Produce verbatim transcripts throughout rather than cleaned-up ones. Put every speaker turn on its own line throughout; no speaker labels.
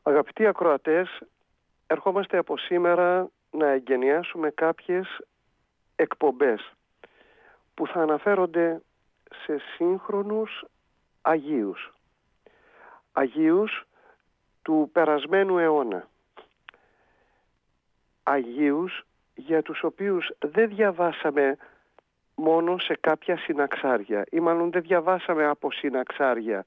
Αγαπητοί ακροατές, ερχόμαστε από σήμερα να εγκαινιάσουμε κάποιες εκπομπές που θα αναφέρονται σε σύγχρονους Αγίους. Αγίους του περασμένου αιώνα. Αγίους για τους οποίους δεν διαβάσαμε μόνο σε κάποια συναξάρια ή μάλλον δεν διαβάσαμε από συναξάρια.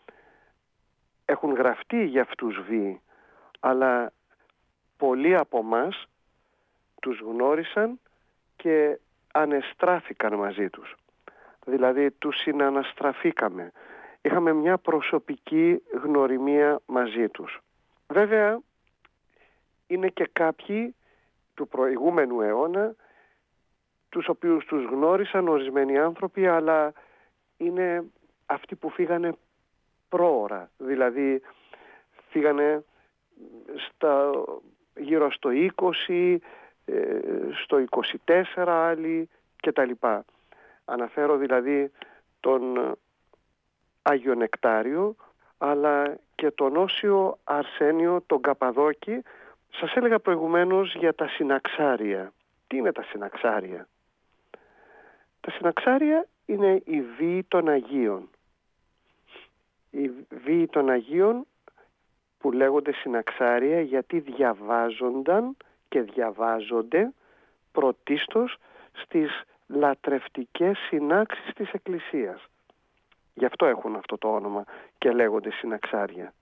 Έχουν γραφτεί για αυτούς βίοι, αλλά πολλοί από μας τους γνώρισαν και ανεστράφηκαν μαζί τους. Δηλαδή τους συναναστραφήκαμε. Είχαμε μια προσωπική γνωριμία μαζί τους. Βέβαια είναι και κάποιοι του προηγούμενου αιώνα τους οποίους τους γνώρισαν ορισμένοι άνθρωποι, αλλά είναι αυτοί που φύγανε πρόωρα. Δηλαδή φύγανε στα, γύρω στο είκοσι, στο είκοσι τέσσερα άλλοι κτλ. Αναφέρω δηλαδή τον Άγιο Νεκτάριο, αλλά και τον Όσιο Αρσένιο τον Καπαδόκη. Σας έλεγα προηγουμένως για τα συναξάρια. Τι είναι τα συναξάρια? Τα συναξάρια είναι οι βίοι των Αγίων. Οι βίοι των Αγίων που λέγονται συναξάρια γιατί διαβάζονταν και διαβάζονται πρωτίστως στις λατρευτικές συνάξεις της Εκκλησίας. Γι' αυτό έχουν αυτό το όνομα και λέγονται συναξάρια.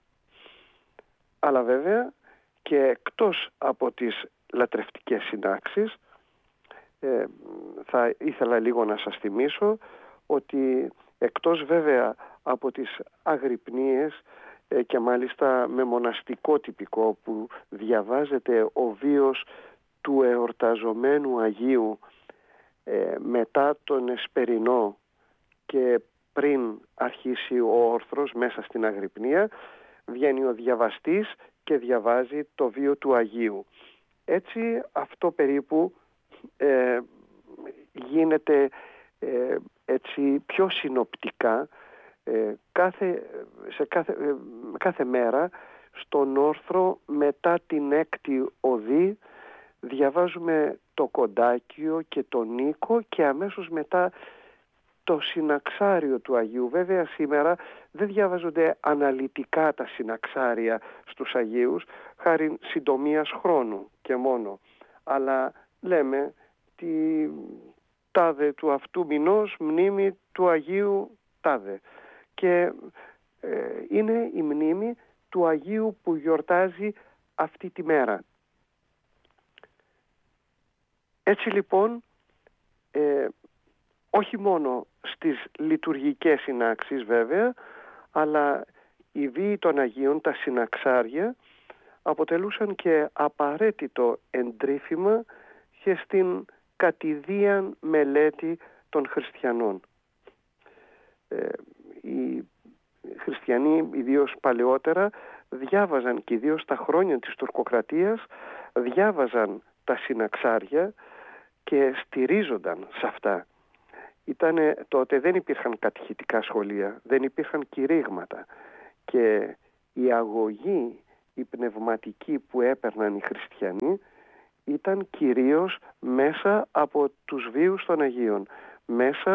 Αλλά βέβαια και εκτός από τις λατρευτικές συνάξεις, ε, θα ήθελα λίγο να σας θυμίσω ότι εκτός βέβαια από τις αγρυπνίες ε, και μάλιστα με μοναστικό τυπικό που διαβάζεται ο βίος του εορταζομένου Αγίου ε, μετά τον Εσπερινό και πριν αρχίσει ο όρθρος μέσα στην αγρυπνία, βγαίνει ο διαβαστής και διαβάζει το βίο του Αγίου. Έτσι αυτό περίπου ε, γίνεται ε, έτσι πιο συνοπτικά ε, κάθε, σε κάθε, ε, κάθε μέρα στον όρθρο μετά την έκτη οδή διαβάζουμε το Κοντάκιο και το Νίκο και αμέσως μετά το συναξάριο του Αγίου. Βέβαια σήμερα δεν διαβάζονται αναλυτικά τα συναξάρια στους Αγίους χάρη συντομίας χρόνου και μόνο, αλλά λέμε τη τάδε του αυτού μηνός μνήμη του Αγίου τάδε και ε, είναι η μνήμη του Αγίου που γιορτάζει αυτή τη μέρα. Έτσι λοιπόν ε, όχι μόνο στις λειτουργικές συνάξεις βέβαια, αλλά οι βίοι των Αγίων, τα συναξάρια, αποτελούσαν και απαραίτητο εντρίφημα και στην κατηδίαν μελέτη των χριστιανών. Ε, οι χριστιανοί, ιδίως παλαιότερα, διάβαζαν και ιδίως στα χρόνια της τουρκοκρατίας, διάβαζαν τα συναξάρια και στηρίζονταν σε αυτά. Ήτανε, τότε δεν υπήρχαν κατηχητικά σχολεία, δεν υπήρχαν κηρύγματα και η αγωγή, η πνευματική που έπαιρναν οι χριστιανοί ήταν κυρίως μέσα από τους βίους των Αγίων, μέσα